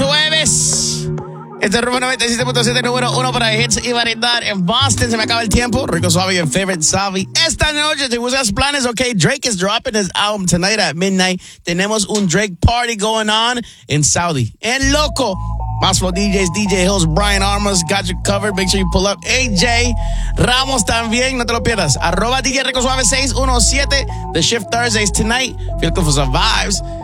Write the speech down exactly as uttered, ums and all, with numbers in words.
jueves. Este es Rumba noventa y siete punto siete, número uno para hits y variedad en Boston. Se me acaba el tiempo. Rico Suave y el favorite Salvi. Esta noche, si buscas planes, ok, Drake is dropping his album tonight at midnight. Tenemos un Drake party going on in Saudi. En Loco. Más Flow D Js, D J Hills, Brian Armas, got you covered. Make sure you pull up. A J Ramos también, no te lo pierdas. Arroba D J Rico Suave seis uno siete. The Shift Thursdays tonight. Feel good for some vibes.